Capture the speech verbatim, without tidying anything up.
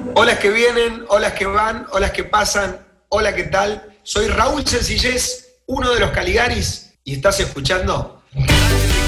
Olas que vienen, olas que van, olas que pasan, hola, ¿qué tal? Soy Raúl Sencillez, uno de los Caligaris, y estás escuchando